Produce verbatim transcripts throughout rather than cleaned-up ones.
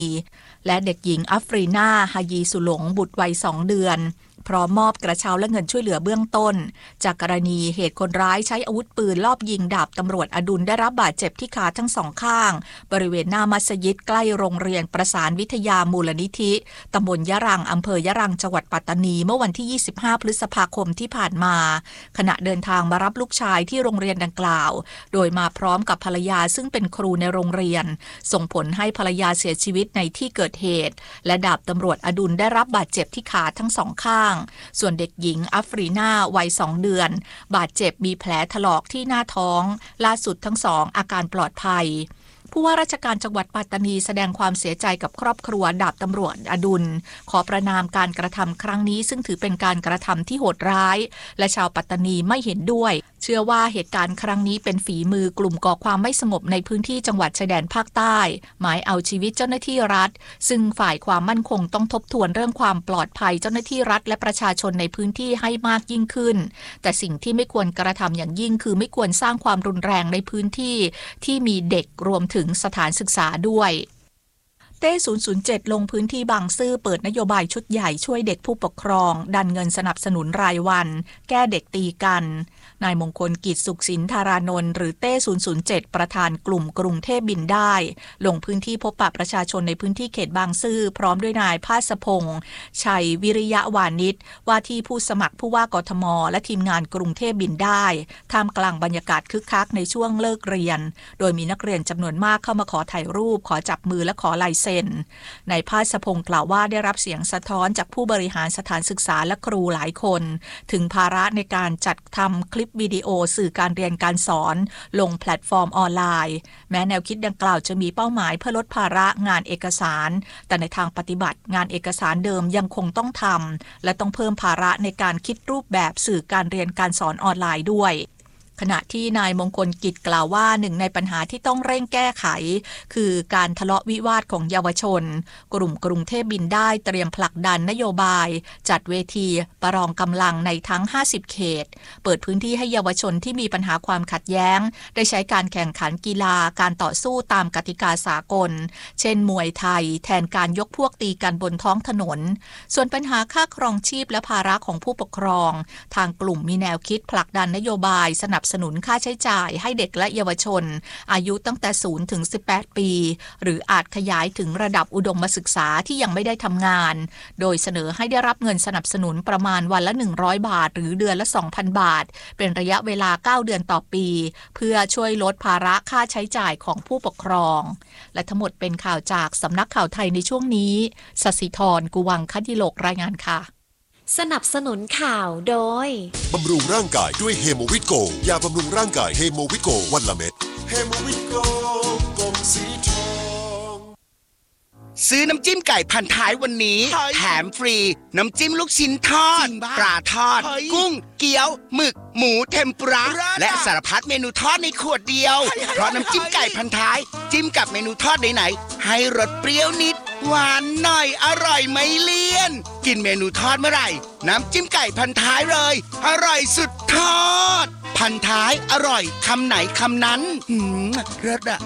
และเด็กหญิงอัฟรีนาฮายีสุหลงบุตรวัยสองเดือนพร้อมมอบกระเช้าและเงินช่วยเหลือเบื้องต้นจากกรณีเหตุคนร้ายใช้อาวุธปืนลอบยิงดาบตำรวจอดุลได้รับบาดเจ็บที่ขาทั้งสองข้างบริเวณหน้ามัสยิดใกล้โรงเรียนประสานวิทยามูลนิธิตำบลยะรังอำเภอยะรังจังหวัดปัตตานีเมื่อวันที่ยี่สิบห้าพฤษภาคมที่ผ่านมาขณะเดินทางมารับลูกชายที่โรงเรียนดังกล่าวโดยมาพร้อมกับภรรยาซึ่งเป็นครูในโรงเรียนส่งผลให้ภรรยาเสียชีวิตในที่เกิดเหตุและดาบตำรวจอดุลได้รับบาดเจ็บที่ขาทั้งสองข้างส่วนเด็กหญิงอัฟรีนาวัยสองเดือนบาดเจ็บมีแผลถลอกที่หน้าท้องล่าสุดทั้งสองอาการปลอดภัยผู้ว่าราชการจังหวัดปัตตานีแสดงความเสียใจกับครอบครัวดาบตำรวจอดุลขอประนามการกระทำครั้งนี้ซึ่งถือเป็นการกระทำที่โหดร้ายและชาวปัตตานีไม่เห็นด้วยเชื่อว่าเหตุการณ์ครั้งนี้เป็นฝีมือกลุ่มก่อความไม่สงบในพื้นที่จังหวัดชายแดนภาคใต้หมายเอาชีวิตเจ้าหน้าที่รัฐซึ่งฝ่ายความมั่นคงต้องทบทวนเรื่องความปลอดภัยเจ้าหน้าที่รัฐและประชาชนในพื้นที่ให้มากยิ่งขึ้นแต่สิ่งที่ไม่ควรกระทำอย่างยิ่งคือไม่ควรสร้างความรุนแรงในพื้นที่ที่มีเด็กรวมถึงสถานศึกษาด้วยเต้ ศูนย์ ศูนย์ เจ็ด ลงพื้นที่บางซื่อเปิดนโยบายชุดใหญ่ช่วยเด็กผู้ปกครองดันเงินสนับสนุนรายวันแก้เด็กตีกันนายมงคลกิจสุขสินธารานนท์หรือเต้ ศูนย์ ศูนย์ เจ็ด ประธานกลุ่มกรุงเทพบินได้ลงพื้นที่พบปะประชาชนในพื้นที่เขตบางซื่อพร้อมด้วยนายภาสพงษ์ชัยวิริยะวานิชว่าที่ผู้สมัครผู้ว่ากทมและทีมงานกรุงเทพบินได้ท่ามกลางบรรยากาศคึกคักในช่วงเลิกเรียนโดยมีนักเรียนจำนวนมากเข้ามาขอถ่ายรูปขอจับมือและขอลายเซ็นนายภาสพงษ์กล่าวว่าได้รับเสียงสะท้อนจากผู้บริหารสถานศึกษาและครูหลายคนถึงภาระในการจัดทำคลิปวิดีโอสื่อการเรียนการสอนลงแพลตฟอร์มออนไลน์แม้แนวคิดดังกล่าวจะมีเป้าหมายเพื่อลดภาระงานเอกสารแต่ในทางปฏิบัติงานเอกสารเดิมยังคงต้องทำและต้องเพิ่มภาระในการคิดรูปแบบสื่อการเรียนการสอนออนไลน์ด้วยขณะที่นายมงคลกิจกล่าวว่าหนึ่งในปัญหาที่ต้องเร่งแก้ไขคือการทะเลาะวิวาทของเยาวชนกลุ่มกรุงเทพบินได้เตรียมผลักดันนโยบายจัดเวทีประลองกำลังในทั้งห้าสิบเขตเปิดพื้นที่ให้เยาวชนที่มีปัญหาความขัดแย้งได้ใช้การแข่งขันกีฬาการต่อสู้ตามกติกาสากลเช่นมวยไทยแทนการยกพวกตีกันบนท้องถนนส่วนปัญหาค่าครองชีพและภาระของผู้ปกครองทางกลุ่มมีแนวคิดผลักดันนโยบายสนับสนุนค่าใช้จ่ายให้เด็กและเยาวชนอายุตั้งแต่ศูนย์ถึงสิบแปดปีหรืออาจขยายถึงระดับอุดมศึกษาที่ยังไม่ได้ทำงานโดยเสนอให้ได้รับเงินสนับสนุนประมาณวันละหนึ่งร้อยบาทหรือเดือนละ สองพัน บาทเป็นระยะเวลาเก้าเดือนต่อปีเพื่อช่วยลดภาระค่าใช้จ่ายของผู้ปกครองและทั้งหมดเป็นข่าวจากสำนักข่าวไทยในช่วงนี้ศศิธรกุวังคดิโลกรายงานค่ะสนับสนุนข่าวโดยบำรุงร่างกายด้วยเฮโมวิโกยาบำรุงร่างกายเฮโมวิโกวันละเม็ดเฮโมวิโกกลมสีทองซื้อน้ำจิ้มไก่พันท้ายวันนี้แถมฟรีน้ำจิ้มลูกชิ้นทอดปลาทอดกุ้งเกี๊ยวหมึกหมูเทมปุระและสารพัดเมนูทอดในขวดเดียวเพราะน้ำจิ้มไก่พันท้ายจิ้มกับเมนูทอดไหนๆให้รสเปรี้ยวนิดหวานหน่อยอร่อยไม่เลี่ยนกินเมนูทอดเมื่อไหร่น้ำจิ้มไก่พันท้ายเลยอร่อยสุดทอดพันท้ายอร่อยคำไหนคำนั้นหืมรสอะ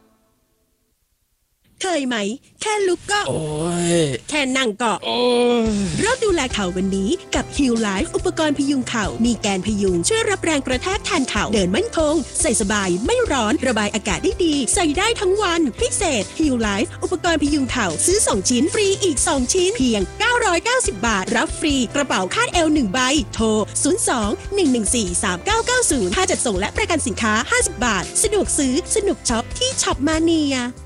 เคยไหมแค่ลุกก็โอ้ยแค่นั่งก็โอ้ยเริ่มดูแลเข่าวันนี้กับ Heal Life อุปกรณ์พยุงเข่ามีแกนพยุงช่วยรับแรงกระแทกแทนเข่าเดินมั่นคงใส่สบายไม่ร้อนระบายอากาศได้ดีใส่ได้ทั้งวันพิเศษ Heal Life อุปกรณ์พยุงเข่าซื้อสองชิ้นฟรีอีกสองชิ้นเพียงเก้าร้อยเก้าสิบบาทรับฟรีกระเป๋าคาดเอวหนึ่งใบโทรศูนย์ สอง หนึ่ง หนึ่ง สี่ สาม เก้า เก้า ศูนย์ค่าจัดส่งและประกันสินค้าห้าสิบบาทสะดวกซื้อสนุกช็อปที่ช็อปมาเนีย